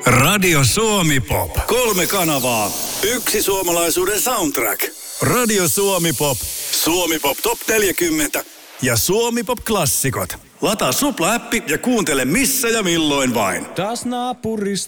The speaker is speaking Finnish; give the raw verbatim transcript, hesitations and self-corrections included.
Radio Suomi Pop. Kolme kanavaa. Yksi suomalaisuuden soundtrack. Radio Suomi Pop. Suomi Pop Top neljäkymmentä. Ja Suomi Pop Klassikot. Lataa Supla-appi ja kuuntele missä ja milloin vain. Taas naapurista